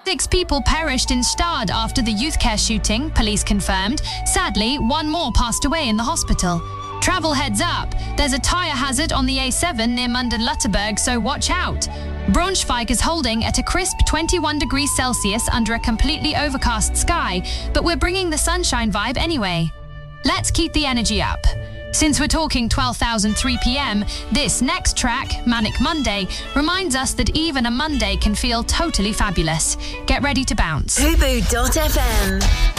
6 people perished in Stad after the youth care shooting, police confirmed. Sadly, 1 more passed away in the hospital. Travel heads up. There's a tyre hazard on the A7 near Mundern-Lutterberg, so watch out. Braunschweig is holding at a crisp 21 degrees Celsius under a completely overcast sky, but we're bringing the sunshine vibe anyway. Let's keep the energy up. Since we're talking 12,003 PM, this next track, Manic Monday, reminds us that even a Monday can feel totally fabulous. Get ready to bounce. Fubu.fm